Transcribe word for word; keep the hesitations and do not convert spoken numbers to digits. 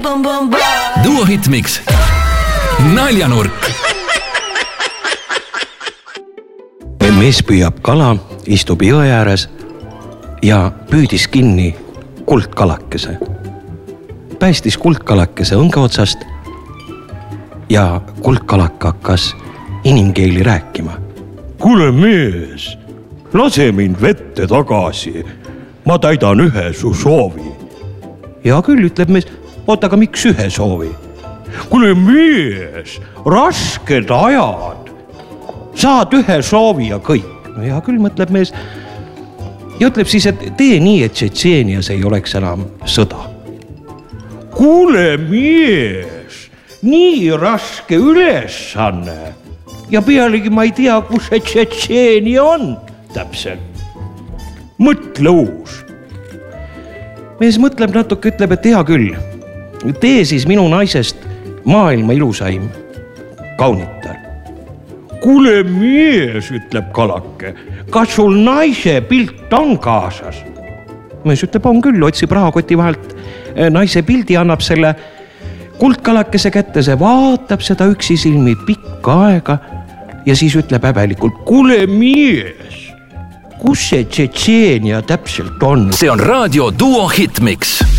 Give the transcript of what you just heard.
Duo Hitmix Naljanurk. Mees püüab kala, istub jõe ääres ja püüdis kinni kuldkalakese. Päästis kuldkalakese õnge otsast ja kuldkalaka hakkas inimkeeli rääkima. Kuule mees, lase mind vette tagasi. Ma täidan ühe su soovi. Ja küll, ütleb mees, oota, aga miks ühe soovi? Kuule mees, rasked ajad. Saad ühe soovi ja kõik. Ja küll, mõtleb mees. Ja ütleb siis, et tee nii, et Tšetšeenias ei oleks enam sõda. Kuule mees, nii raske ülesanne. Ja pealegi ma ei tea, kus see Tšetšeenia on täpselt. Mõtle uus. Mees mõtleb natuke, ütleb, et hea küll. Tee siis minu naisest maailma ilusaim kaunitar. Kuule mees, ütleb kalake, kas sul naise pilt on kaasas? Mees ütleb, on küll, otsib rahakoti vahelt naise pildi, annab selle kuldkalakese kätte, see vaatab seda üksi silmi pikka aega ja siis ütleb häbelikult, kuule mees, kus see Tšetšeenia täpselt on? See on raadio Duo Hitmix.